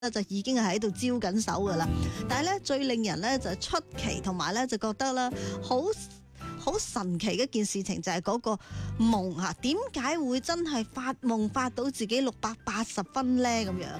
就已經係喺度招緊手噶啦。但係咧最令人咧就出奇同埋咧就覺得咧好神奇嘅一件事情就係嗰個夢啊，點解會真係發夢發到自己680分呢？咁樣。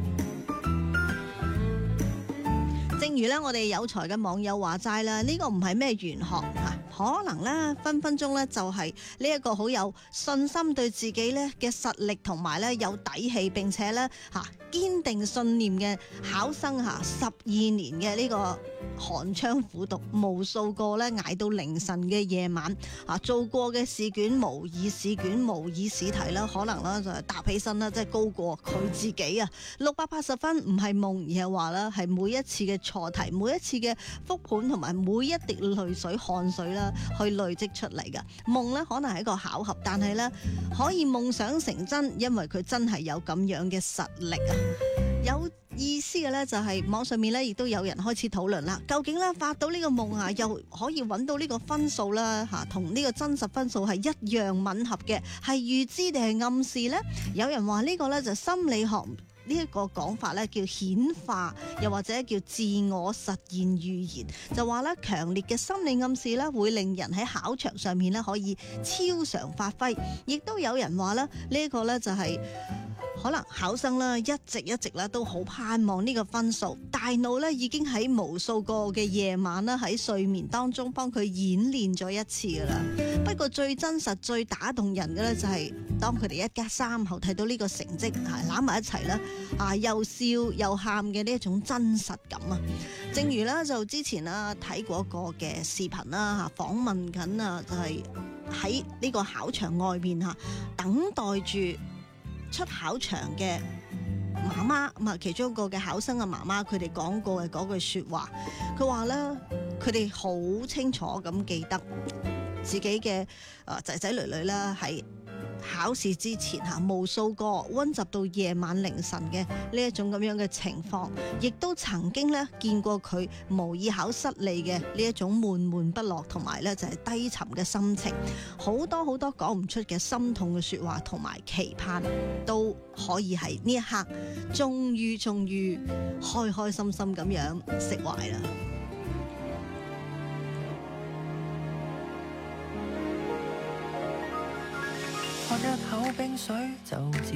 正如咧我哋有才嘅網友話齋啦，呢個唔係咩玄學啊，可能咧分分鐘咧就係呢一個好有信心對自己咧嘅實力同埋咧有底氣，並且咧堅定信念嘅考生12年嘅呢個寒窗苦讀，無數個咧捱到凌晨嘅夜晚做過嘅試卷、模擬試卷、模擬試題啦，可能啦就係答起身啦，即係高過佢自己啊！680分唔係夢，而係話啦係每一次嘅錯題、每一次嘅復盤同埋每一滴淚水、汗水啦，去累積出嚟㗎。夢咧可能係一個巧合，但係咧可以夢想成真，因為佢真係有咁樣嘅實力啊！有意思嘅咧就係網上面咧亦都有人開始討論啦，究竟咧發到呢個夢又可以揾到呢個分數啦同呢個真實分數係一樣吻合嘅，係預知定係暗示呢？有人話呢個咧就心理學呢一個講法咧叫顯化，又或者叫自我實現預言，就話咧強烈嘅心理暗示咧會令人喺考場上面咧可以超常發揮，亦都有人話咧呢個咧就係可能考生啦一直咧都好盼望呢個分數，大腦咧已經喺無數個嘅夜晚啦喺睡眠當中幫佢演練咗一次噶啦。不過最真實最打動人嘅咧就係當佢哋一家三口睇到呢個成績攬埋一齊啦又笑又喊嘅呢一種真實感啊！正如咧就之前啦睇過一個嘅視頻啦訪問緊就係喺呢個考場外面等待住出考場嘅媽媽咁啊，其中一個嘅考生嘅媽媽，佢哋講過嘅嗰句說話，佢話咧，佢哋好清楚咁記得自己嘅仔仔女女啦，喺考試之前無數個溫習到夜晚凌晨嘅呢一種咁樣嘅情況，亦都曾經咧見過佢模擬考失利嘅呢一種悶悶不樂，同埋咧就係低沉嘅心情，好多好多講唔出嘅心痛嘅說話，同埋期盼都可以喺呢一刻終於開開心心咁樣釋懷啦。 喝一口冰水就